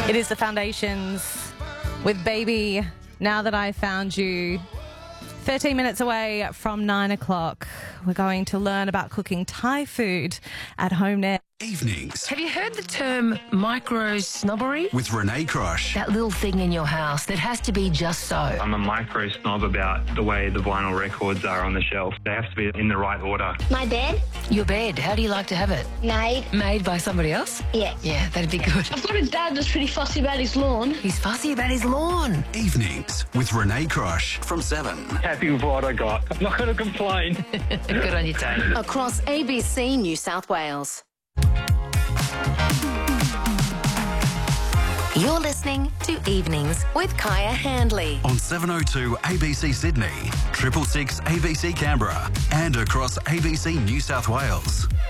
It is the Foundations with Baby, Now That I Found You. 13 minutes away from 9 o'clock. We're going to learn about cooking Thai food at home now. Evenings Have you heard the term micro-snobbery? with Renee Crush. That little thing in your house that has to be just so. I'm a micro snob about the way the vinyl records are on the shelf. They have to be in the right order. My bed? Your bed, how do you like to have it? Made. Made by somebody else? Yeah. Yeah, that'd be good. I've got a dad that's pretty fussy about his lawn. He's fussy about his lawn. Evenings with Renee Crush from 7. Happy with what I got. I'm not going to complain. Good on you, Tony. Across ABC New South Wales. You're listening to Evenings with Kaya Handley. On 702 ABC Sydney, 666 ABC Canberra, and across ABC New South Wales.